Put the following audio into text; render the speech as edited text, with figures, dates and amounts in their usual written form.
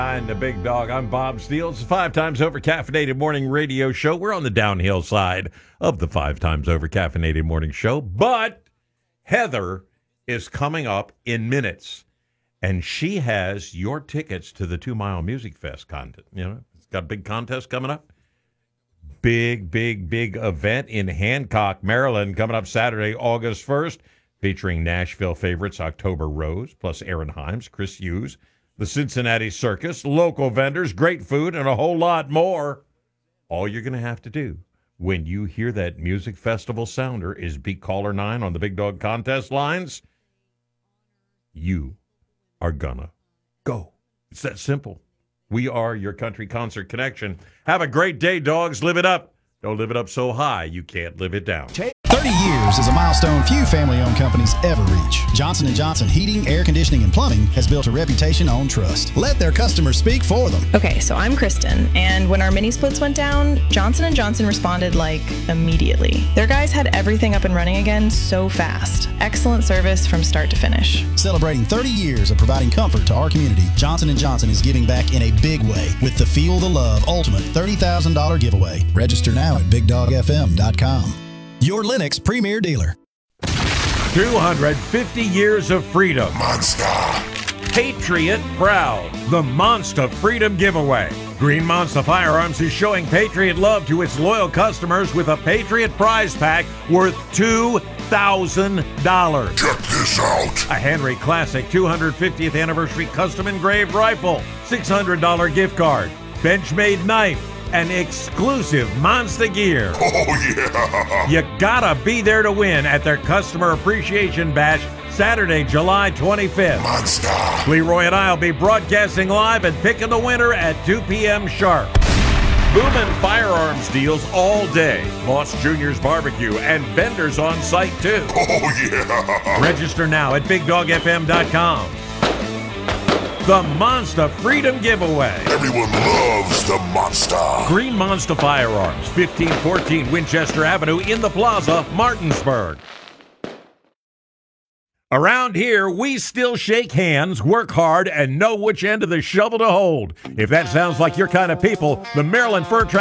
And the big dog. I'm Bob Steele. It's the 5 times over caffeinated morning radio show. We're on the downhill side of the 5 times over caffeinated morning show, but Heather is coming up in minutes, and she has your tickets to the 2 Mile Music Fest contest. You know, it's got a big contest coming up. Big event in Hancock, Maryland, coming up Saturday, August 1st, featuring Nashville favorites October Rose, plus Aaron Himes, Chris Hughes, the Cincinnati Circus, local vendors, great food, and a whole lot more. All you're going to have to do when you hear that music festival sounder is beat caller 9 on the Big Dog contest lines. You are gonna go. It's that simple. We are your country concert connection. Have a great day, dogs. Live it up. Don't live it up so high you can't live it down. 30 years is a milestone few family-owned companies ever reach. Johnson & Johnson Heating, Air Conditioning, and Plumbing has built a reputation on trust. Let their customers speak for them. Okay, so I'm Kristen, and when our mini splits went down, Johnson & Johnson responded like immediately. Their guys had everything up and running again so fast. Excellent service from start to finish. Celebrating 30 years of providing comfort to our community, Johnson & Johnson is giving back in a big way with the Feel the Love Ultimate $30,000 giveaway. Register now at BigDogFM.com. Your Lennox premier dealer. 250 years of freedom. Monster. Patriot proud. The Monster Freedom Giveaway. Green Monster Firearms is showing Patriot love to its loyal customers with a Patriot prize pack worth $2,000. Check this out. A Henry Classic 250th Anniversary Custom Engraved Rifle. $600 gift card. Benchmade knife. And exclusive Monster gear. Oh, yeah. You gotta be there to win at their Customer Appreciation Bash, Saturday, July 25th. Monster. Leroy and I will be broadcasting live and picking the winner at 2 p.m. sharp. Boomin' firearms deals all day. Moss Jr.'s Barbecue and vendors on site, too. Oh, yeah. Register now at BigDogFM.com. The Monster Freedom Giveaway. Everyone loves the Monster. Green Monster Firearms, 1514 Winchester Avenue in the Plaza, Martinsburg. Around here, we still shake hands, work hard, and know which end of the shovel to hold. If that sounds like your kind of people, the Maryland Fur